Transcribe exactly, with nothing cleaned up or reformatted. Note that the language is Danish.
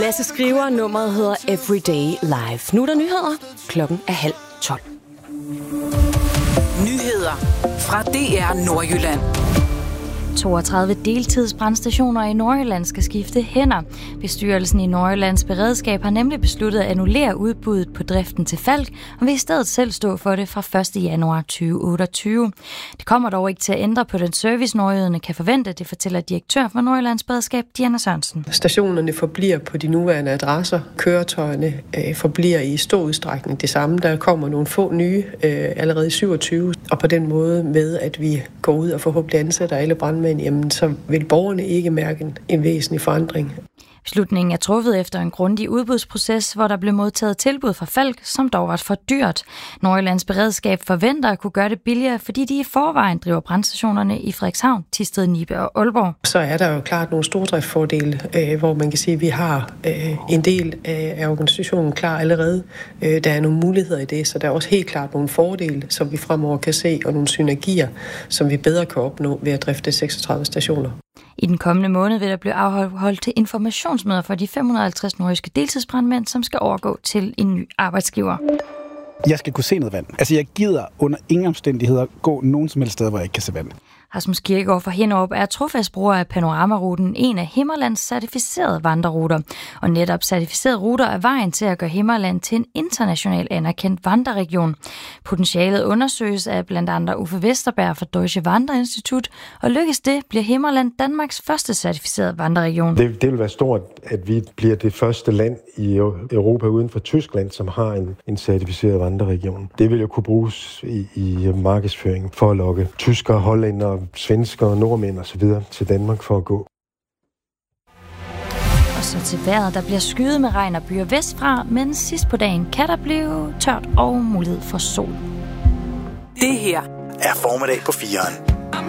Lasse skriver, nummeret hedder Everyday Live. Nu er der nyheder. Klokken er halv tolv. Nyheder fra D R Nordjylland. toogtredive deltidsbrandstationer i Nordjylland skal skifte hænder. Bestyrelsen i Nordjyllands Beredskab har nemlig besluttet at annullere udbuddet på driften til Falck, og vil i stedet selv stå for det fra første januar to tusind og otteogtyve. Det kommer dog ikke til at ændre på den service, nordjyderne kan forvente, det fortæller direktør for Nordjyllands Beredskab, Diana Sørensen. Stationerne forbliver på de nuværende adresser. Køretøjerne øh, forbliver i stor udstrækning det samme. Der kommer nogle få nye øh, allerede i syvogtyve, og på den måde med, at vi går ud og forhåbentlig ansætter alle brandmænd, jamen så vil borgerne ikke mærke en, en væsentlig forandring. Beslutningen er truffet efter en grundig udbudsproces, hvor der blev modtaget tilbud fra Falck, som dog var for dyrt. Nordjyllands Beredskab forventer at kunne gøre det billigere, fordi de i forvejen driver brandstationerne i Frederikshavn, Thisted, Nibe og Aalborg. Så er der jo klart nogle stordriftsfordele, øh, hvor man kan sige, at vi har øh, en del af, af organisationen klar allerede. Øh, der er nogle muligheder i det, så der er også helt klart nogle fordele, som vi fremover kan se, og nogle synergier, som vi bedre kan opnå ved at drifte seksogtredive stationer. I den kommende måned vil der blive afholdt til informationsmøder for de fem hundrede og halvtreds nordjyske deltidsbrandmænd, som skal overgå til en ny arbejdsgiver. Jeg skal kunne se noget vand. Altså, jeg gider under ingen omstændigheder gå nogen som helst sted, hvor jeg ikke kan se vand. Rasmus Kirkegaard fra Hinderup er trofast bruger af Panoramaruten, en af Himmerlands certificerede vandreruter. Og netop certificerede ruter er vejen til at gøre Himmerland til en international anerkendt vandreregion. Potentialet undersøges af blandt andet Uffe Westerberg fra Deutsche Wanderinstitut, og lykkes det, bliver Himmerland Danmarks første certificerede vandreregion. Det, det vil være stort, at vi bliver det første land i Europa uden for Tyskland, som har en, en certificeret vandreregion. Det vil jo kunne bruges i, i markedsføring for at lokke tyskere, hollændere, svensker, nordmænd og så videre til Danmark for at gå. Og så til vejret, der bliver skyet med regn og byer vestfra, men sidst på dagen kan der blive tørt og mulighed for sol. Det her er formiddag på fireren.